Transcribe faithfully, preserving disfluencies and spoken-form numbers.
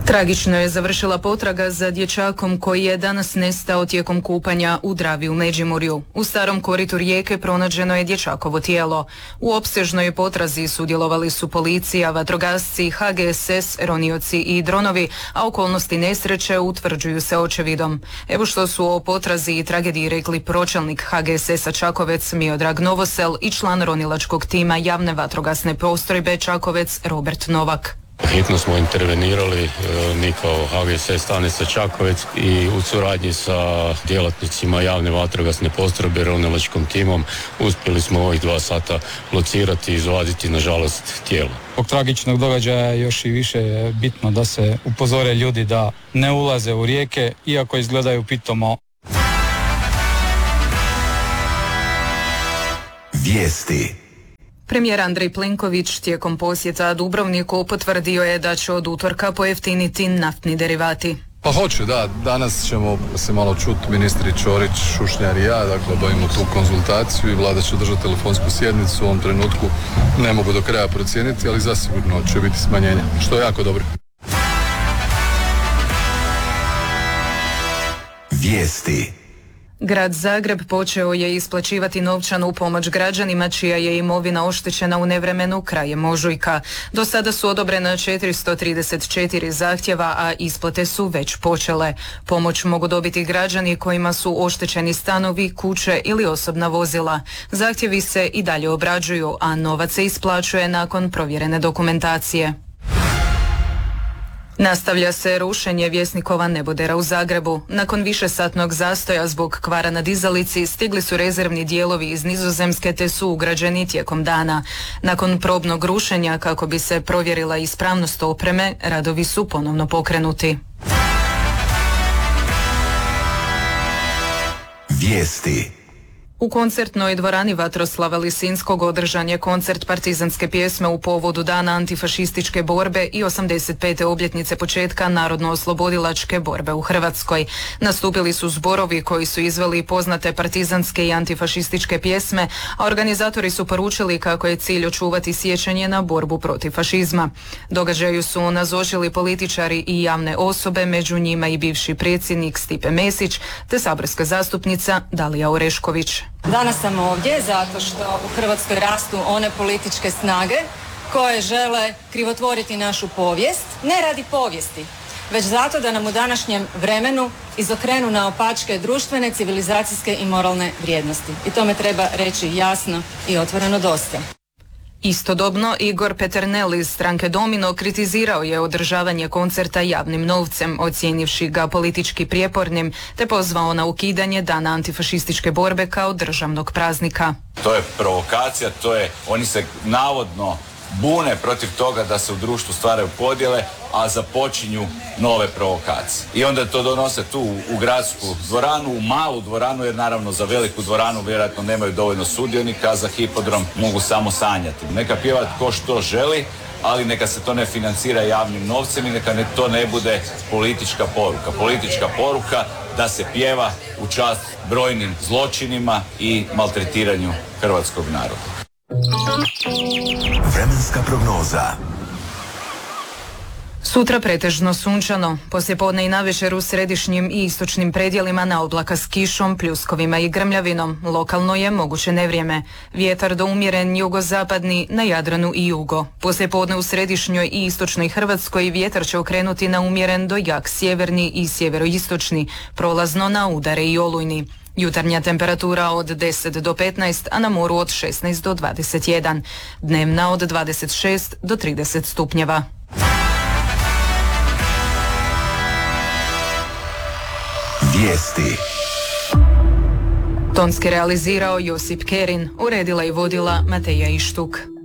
Tragično je završila potraga za dječakom koji je danas nestao tijekom kupanja u Dravi u Međimurju. U starom koritu rijeke pronađeno je dječakovo tijelo. U opsežnoj potrazi sudjelovali su policija, vatrogasci, H G S S, ronioci i dronovi, a okolnosti nesreće utvrđuju se očevidom. Evo što su o potrazi i tragediji rekli pročelnik H G S S-a Čakovec Miodrag Novosel i član ronilačkog tima javne vatrogasne postrojbe Čakovec Robert Novak. Hitno smo intervenirali, mi kao H G S S stanica Čakovec i u suradnji sa djelatnicima javne vatrogasne postrojbe ronilačkom timom uspjeli smo ovih dva sata locirati i izvaditi nažalost tijelo. Zbog tragičnog događaja još i više je bitno da se upozore ljudi da ne ulaze u rijeke iako izgledaju pitomo. Vijesti. Premijer Andrej Plenković tijekom posjeta Dubrovniku potvrdio je da će od utorka pojeftiniti naftni derivati. Pa hoće, da. Danas ćemo se malo čuti ministri Ćorić, Šušnjar i ja, dakle obavimo tu konzultaciju i vlada će održati telefonsku sjednicu. U ovom trenutku ne mogu do kraja procijeniti, ali zasigurno će biti smanjenje, što je jako dobro. Vijesti. Grad Zagreb počeo je isplaćivati novčanu pomoć građanima čija je imovina oštećena u nevremenu krajem ožujka. Do sada su odobrena četiristo trideset četiri zahtjeva, a isplate su već počele. Pomoć mogu dobiti građani kojima su oštećeni stanovi, kuće ili osobna vozila. Zahtjevi se i dalje obrađuju, a novac se isplaćuje nakon provjerene dokumentacije. Nastavlja se rušenje Vjesnikova nebodera u Zagrebu. Nakon višesatnog zastoja zbog kvara na dizalici stigli su rezervni dijelovi iz Nizozemske te su ugrađeni tijekom dana. Nakon probnog rušenja kako bi se provjerila ispravnost opreme, radovi su ponovno pokrenuti. Vijesti. U koncertnoj dvorani Vatroslava Lisinskog održan je koncert partizanske pjesme u povodu Dana antifašističke borbe i osamdeset pete obljetnice početka narodno-oslobodilačke borbe u Hrvatskoj. Nastupili su zborovi koji su izveli poznate partizanske i antifašističke pjesme, a organizatori su poručili kako je cilj očuvati sjećanje na borbu protiv fašizma. Događaju su nazočili političari i javne osobe, među njima i bivši predsjednik Stipe Mesić te saborska zastupnica Dalija Orešković. Danas sam ovdje zato što u Hrvatskoj rastu one političke snage koje žele krivotvoriti našu povijest, ne radi povijesti, već zato da nam u današnjem vremenu izokrenu naopačke društvene, civilizacijske i moralne vrijednosti. I tome treba reći jasno i otvoreno dosta. Istodobno, Igor Peternel iz stranke Domino kritizirao je održavanje koncerta javnim novcem, ocijenivši ga politički prijepornim, te pozvao na ukidanje Dana antifašističke borbe kao državnog praznika. To je provokacija, to je, oni se navodno bune protiv toga da se u društvu stvaraju podjele, a započinju nove provokacije. I onda to donose tu u gradsku dvoranu, u malu dvoranu, jer naravno za veliku dvoranu vjerojatno nemaju dovoljno sudionika, a za hipodrom mogu samo sanjati. Neka pjeva tko što želi, ali neka se to ne financira javnim novcem i neka ne, to ne bude politička poruka. Politička poruka da se pjeva u čast brojnim zločinima i maltretiranju hrvatskog naroda. Vremenska prognoza. Sutra pretežno sunčano, poslijepodne i navečer u središnjim i istočnim predjelima na oblaka s kišom, pljuskovima i grmljavinom. Lokalno je moguće nevrijeme. Vjetar do umjeren jugozapadni na Jadranu i jugo. Poslijepodne u središnjoj i istočnoj Hrvatskoj vjetar će okrenuti na umjeren do jak sjeverni i sjeveroistočni, prolazno na udare i olujni. Jutarnja temperatura od deset do petnaest, a na moru od šesnaest do dvadeset jedan. Dnevna od dvadeset šest do trideset stupnjeva. Vijesti. Tonski realizirao Josip Kerin, uredila i vodila Mateja Ištuk.